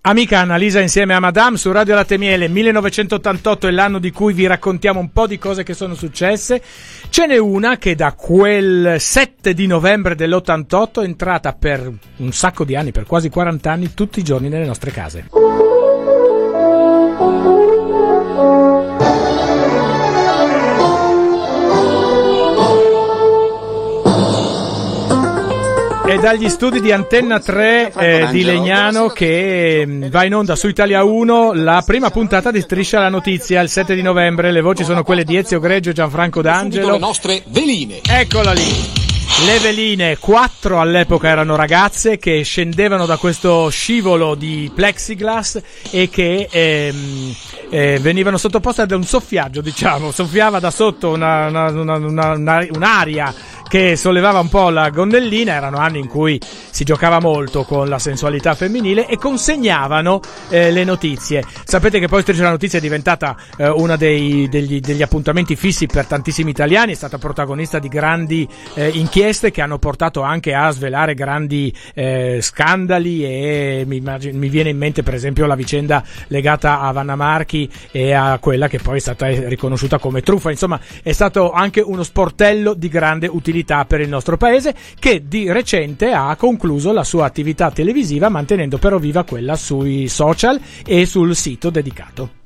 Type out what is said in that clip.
Amica Annalisa insieme a Madame su Radio Latte Miele. 1988 è l'anno di cui vi raccontiamo un po' di cose che sono successe. Ce n'è una che da quel 7 di novembre dell'88 è entrata per un sacco di anni, per quasi 40 anni, tutti i giorni nelle nostre case. È dagli studi di Antenna 3 di Legnano che va in onda su Italia 1 la prima puntata di Striscia la Notizia il 7 di novembre. Le voci sono quelle di Ezio Greggio e Gianfranco D'Angelo. Le nostre veline. Eccola lì. Le veline, 4 all'epoca erano ragazze che scendevano da questo scivolo di plexiglass e che venivano sottoposte ad un soffiaggio, diciamo. Soffiava da sotto un'aria che sollevava un po' la gonnellina. Erano anni in cui si giocava molto con la sensualità femminile e consegnavano le notizie. Sapete che poi Striscia la Notizia è diventata uno degli appuntamenti fissi per tantissimi italiani, è stata protagonista di grandi inchieste che hanno portato anche a svelare grandi scandali e mi viene in mente per esempio la vicenda legata a Vanna Marchi e a quella che poi è stata riconosciuta come truffa. Insomma, è stato anche uno sportello di grande utilità per il nostro paese, che di recente ha concluso la sua attività televisiva mantenendo però viva quella sui social e sul sito dedicato.